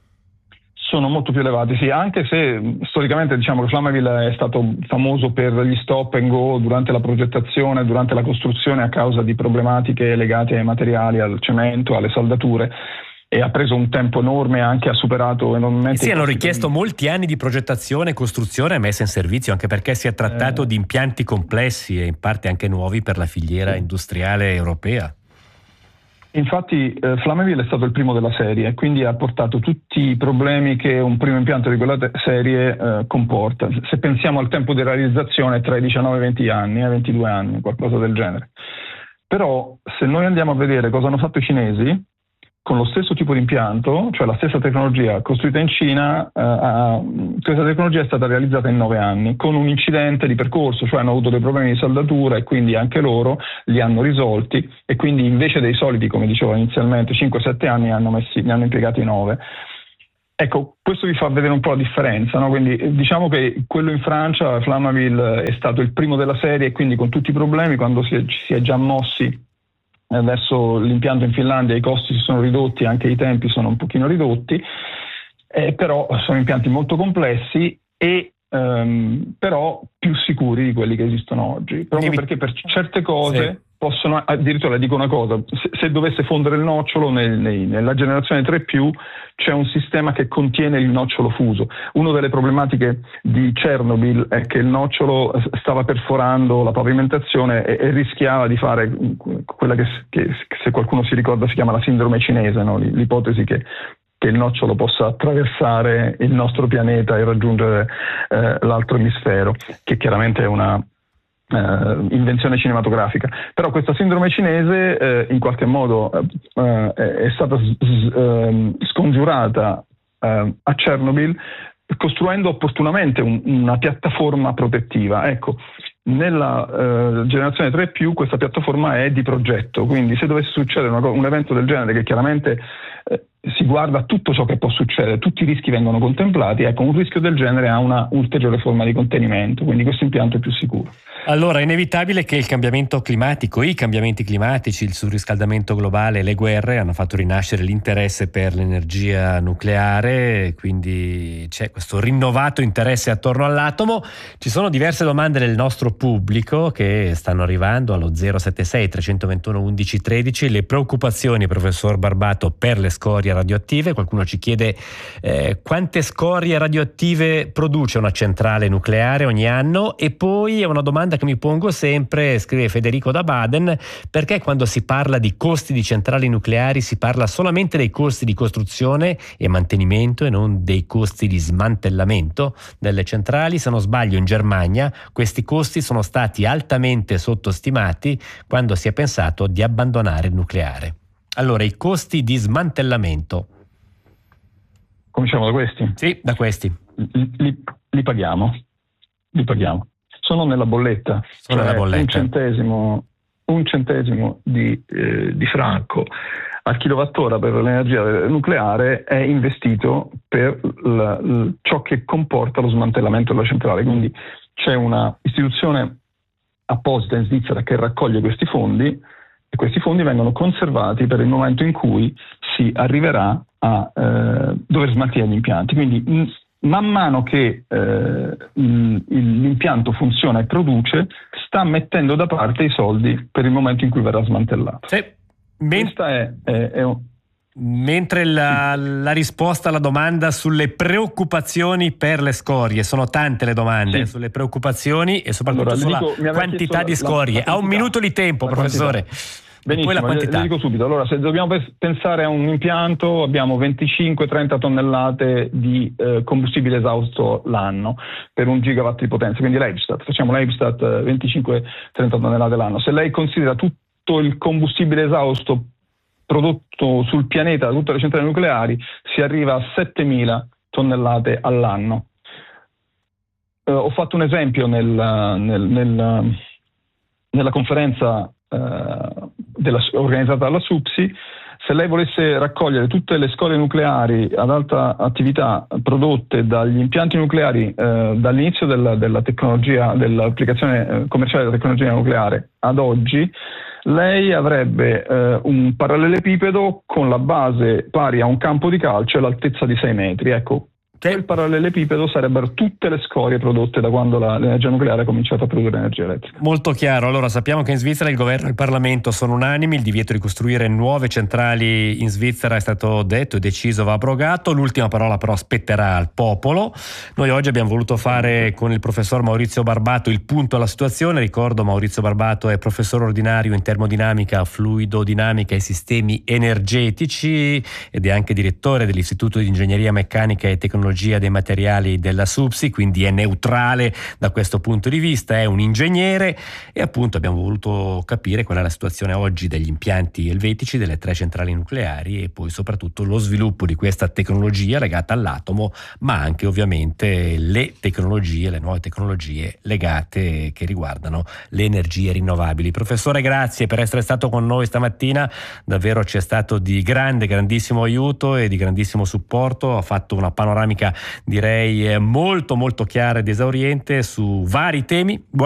Sono molto più elevati, sì, anche se storicamente diciamo che Flamanville è stato famoso per gli stop and go durante la progettazione, durante la costruzione, a causa di problematiche legate ai materiali, al cemento, alle saldature, e ha preso un tempo enorme, anche ha superato enormemente. Sì, hanno richiesto molti anni di progettazione, costruzione e messa in servizio, anche perché si è trattato di impianti complessi e in parte anche nuovi per la filiera industriale europea. Infatti Flamanville è stato il primo della serie, quindi ha portato tutti i problemi che un primo impianto di quella serie comporta. Se pensiamo al tempo di realizzazione, tra i 19 e 20 anni, 22 anni, qualcosa del genere. Però se noi andiamo a vedere cosa hanno fatto i cinesi, con lo stesso tipo di impianto, cioè la stessa tecnologia costruita in Cina, questa tecnologia è stata realizzata in 9 anni, con un incidente di percorso, cioè hanno avuto dei problemi di saldatura e quindi anche loro li hanno risolti, e quindi invece dei soliti, come dicevo inizialmente, 5-7 anni ne hanno impiegati 9. Ecco, questo vi fa vedere un po' la differenza, no? Quindi diciamo che quello in Francia, Flamanville, è stato il primo della serie, e quindi con tutti i problemi, quando ci si è già mossi verso l'impianto in Finlandia, i costi si sono ridotti, anche i tempi sono un pochino ridotti, però sono impianti molto complessi e però più sicuri di quelli che esistono oggi, proprio perché per certe cose possono, addirittura dico una cosa, se dovesse fondere il nocciolo nella generazione 3+, c'è un sistema che contiene il nocciolo fuso. Una delle problematiche di Chernobyl è che il nocciolo stava perforando la pavimentazione e rischiava di fare quella che se qualcuno si ricorda si chiama la sindrome cinese, no? L'ipotesi che il nocciolo possa attraversare il nostro pianeta e raggiungere l'altro emisfero, che chiaramente è una invenzione cinematografica. Però questa sindrome cinese in qualche modo è stata scongiurata a Chernobyl, costruendo opportunamente una piattaforma protettiva. Ecco, nella generazione 3+, questa piattaforma è di progetto, quindi se dovesse succedere un evento del genere, che chiaramente si guarda a tutto ciò che può succedere, tutti i rischi vengono contemplati, ecco, un rischio del genere ha una ulteriore forma di contenimento, quindi questo impianto è più sicuro. Allora, è inevitabile che il cambiamento climatico, i cambiamenti climatici, il surriscaldamento globale e le guerre hanno fatto rinascere l'interesse per l'energia nucleare, quindi c'è questo rinnovato interesse attorno all'atomo. Ci sono diverse domande del nostro pubblico che stanno arrivando allo 076 321 11 13. Le preoccupazioni, professor Barbato, per le scorie radioattive. Qualcuno ci chiede quante scorie radioattive produce una centrale nucleare ogni anno, e poi è una domanda che mi pongo sempre, scrive Federico da Baden: perché quando si parla di costi di centrali nucleari si parla solamente dei costi di costruzione e mantenimento e non dei costi di smantellamento delle centrali? Se non sbaglio, in Germania questi costi sono stati altamente sottostimati quando si è pensato di abbandonare il nucleare. Allora, i costi di smantellamento. Cominciamo da questi? Sì, da questi. Li paghiamo. Sono nella bolletta. Sono nella bolletta. Un centesimo di franco al kilowattora per l'energia nucleare è investito per ciò che comporta lo smantellamento della centrale. Quindi c'è una istituzione apposita in Svizzera che raccoglie questi fondi, e questi fondi vengono conservati per il momento in cui si arriverà a dover smaltire gli impianti. Quindi man mano che l'impianto funziona e produce, sta mettendo da parte i soldi per il momento in cui verrà smantellato. Sì. Questa Mentre la risposta alla domanda sulle preoccupazioni per le scorie, sono tante le domande sulle preoccupazioni e soprattutto sulla quantità di scorie. Ha un minuto di tempo, professore. Benissimo, poi la quantità. Le dico subito. Allora, se dobbiamo pensare a un impianto, abbiamo 25-30 tonnellate di combustibile esausto l'anno per 1 gigawatt di potenza, quindi l'Eibstadt, facciamo l'Eibstadt 25-30 tonnellate l'anno. Se lei considera tutto il combustibile esausto prodotto sul pianeta da tutte le centrali nucleari, si arriva a 7.000 tonnellate all'anno. Ho fatto un esempio nella conferenza organizzata dalla SUPSI. Se lei volesse raccogliere tutte le scorie nucleari ad alta attività prodotte dagli impianti nucleari dall'inizio della tecnologia, dell'applicazione commerciale della tecnologia nucleare ad oggi, lei avrebbe un parallelepipedo con la base pari a un campo di calcio e l'altezza di 6 metri. Ecco, quel parallelepipedo sarebbero tutte le scorie prodotte da quando l'energia nucleare ha cominciato a produrre energia elettrica. Molto chiaro. Allora, sappiamo che in Svizzera il governo e il Parlamento sono unanimi, il divieto di costruire nuove centrali in Svizzera è stato detto e deciso, va abrogato. L'ultima parola però spetterà al popolo. Noi oggi abbiamo voluto fare con il professor Maurizio Barbato il punto alla situazione. Ricordo, Maurizio Barbato è professore ordinario in termodinamica, fluidodinamica e sistemi energetici ed è anche direttore dell'Istituto di Ingegneria Meccanica e Tecnologia dei materiali della SUPSI, quindi è neutrale da questo punto di vista, è un ingegnere, e appunto abbiamo voluto capire qual è la situazione oggi degli impianti elvetici, delle 3 centrali nucleari, e poi soprattutto lo sviluppo di questa tecnologia legata all'atomo, ma anche ovviamente le nuove tecnologie legate, che riguardano le energie rinnovabili. Professore, grazie per essere stato con noi stamattina, davvero ci è stato di grandissimo aiuto e di grandissimo supporto, ha fatto una panoramica direi molto chiara ed esauriente su vari temi.